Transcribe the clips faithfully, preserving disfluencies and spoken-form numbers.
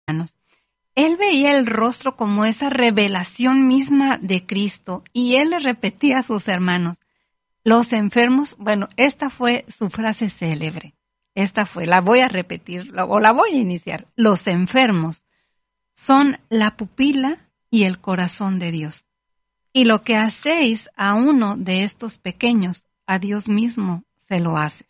hermanos. Él veía el rostro como esa revelación misma de Cristo y él le repetía a sus hermanos, los enfermos, bueno, esta fue su frase célebre, esta fue, la voy a repetir o la voy a iniciar, los enfermos son la pupila y el corazón de Dios. Y lo que hacéis a uno de estos pequeños, a Dios mismo se lo haces.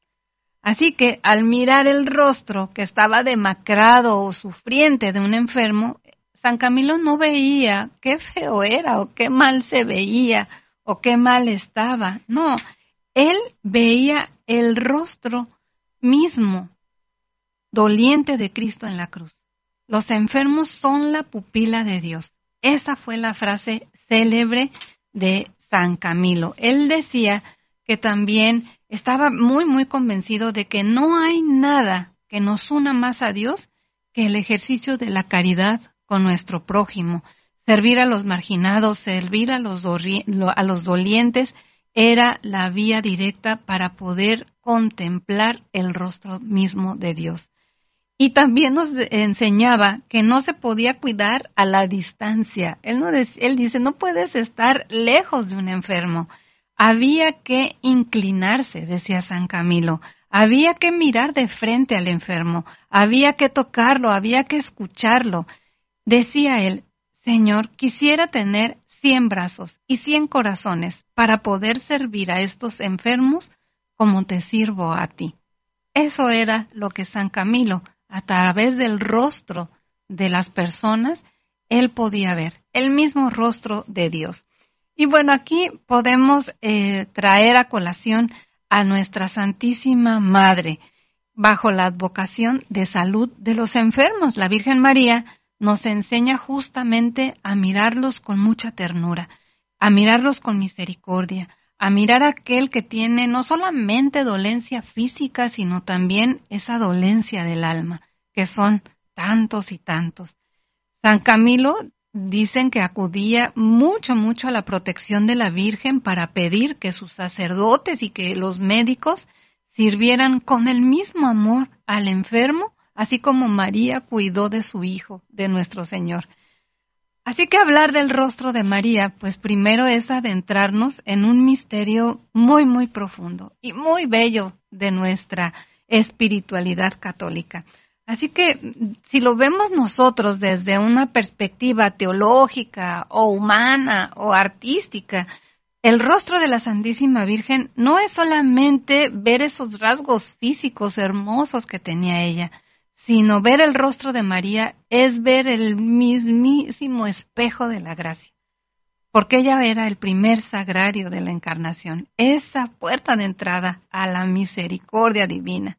Así que al mirar el rostro que estaba demacrado o sufriente de un enfermo, San Camilo no veía qué feo era o qué mal se veía o qué mal estaba. No, él veía el rostro mismo doliente de Cristo en la cruz. Los enfermos son la pupila de Dios. Esa fue la frase célebre de San Camilo. Él decía que también estaba muy, muy convencido de que no hay nada que nos una más a Dios que el ejercicio de la caridad con nuestro prójimo. Servir a los marginados, servir a los, a los dolientes, era la vía directa para poder contemplar el rostro mismo de Dios. Y también nos enseñaba que no se podía cuidar a la distancia. Él, no, él dice, no puedes estar lejos de un enfermo. Había que inclinarse, decía San Camilo. Había que mirar de frente al enfermo. Había que tocarlo, había que escucharlo. Decía él, Señor, quisiera tener cien brazos y cien corazones para poder servir a estos enfermos como te sirvo a ti. Eso era lo que San Camilo, a través del rostro de las personas, él podía ver, el mismo rostro de Dios. Y bueno, aquí podemos eh, traer a colación a nuestra Santísima Madre, bajo la advocación de salud de los enfermos. La Virgen María nos enseña justamente a mirarlos con mucha ternura, a mirarlos con misericordia, a mirar a aquel que tiene no solamente dolencia física, sino también esa dolencia del alma, que son tantos y tantos. San Camilo dicen que acudía mucho, mucho a la protección de la Virgen para pedir que sus sacerdotes y que los médicos sirvieran con el mismo amor al enfermo, así como María cuidó de su Hijo, de nuestro Señor. Así que hablar del rostro de María, pues primero es adentrarnos en un misterio muy, muy profundo y muy bello de nuestra espiritualidad católica. Así que si lo vemos nosotros desde una perspectiva teológica o humana o artística, el rostro de la Santísima Virgen no es solamente ver esos rasgos físicos hermosos que tenía ella, sino ver el rostro de María es ver el mismísimo espejo de la gracia, porque ella era el primer sagrario de la Encarnación, esa puerta de entrada a la misericordia divina.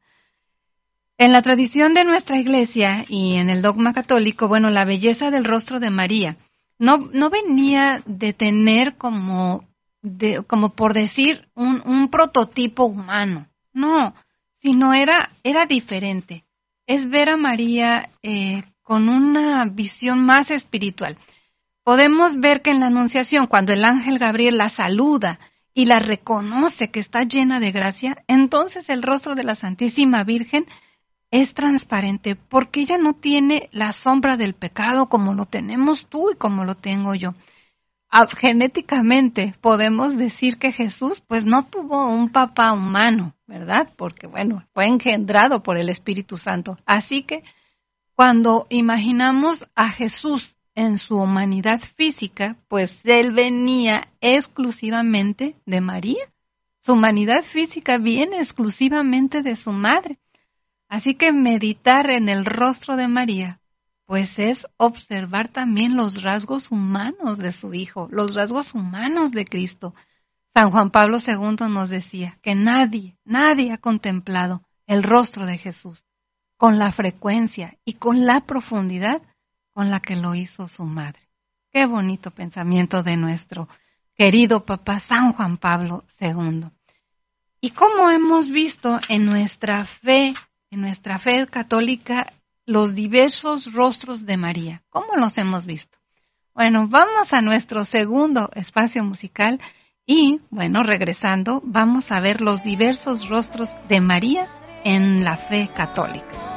En la tradición de nuestra Iglesia y en el dogma católico, bueno, la belleza del rostro de María no, no venía de tener como, de, como por decir, un, un prototipo humano, no, sino era, era diferente. Es ver a María eh, con una visión más espiritual. Podemos ver que en la Anunciación, cuando el ángel Gabriel la saluda y la reconoce que está llena de gracia, entonces el rostro de la Santísima Virgen es transparente, porque ella no tiene la sombra del pecado como lo tenemos tú y como lo tengo yo. Ah, genéticamente podemos decir que Jesús pues no tuvo un papá humano, ¿verdad? Porque bueno, fue engendrado por el Espíritu Santo. Así que cuando imaginamos a Jesús en su humanidad física, pues él venía exclusivamente de María. Su humanidad física viene exclusivamente de su madre. Así que meditar en el rostro de María, pues es observar también los rasgos humanos de su Hijo, los rasgos humanos de Cristo. San Juan Pablo segundo nos decía que nadie, nadie ha contemplado el rostro de Jesús con la frecuencia y con la profundidad con la que lo hizo su madre. Qué bonito pensamiento de nuestro querido Papa San Juan Pablo segundo. Y como hemos visto en nuestra fe, en nuestra fe católica, los diversos rostros de María. ¿Cómo los hemos visto? Bueno, vamos a nuestro segundo espacio musical y, bueno, regresando, vamos a ver los diversos rostros de María en la fe católica.